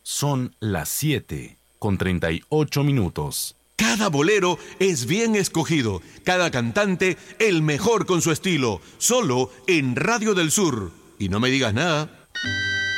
Son las 7:38. Cada bolero es bien escogido, cada cantante el mejor con su estilo, solo en Radio del Sur. Y no me digas nada.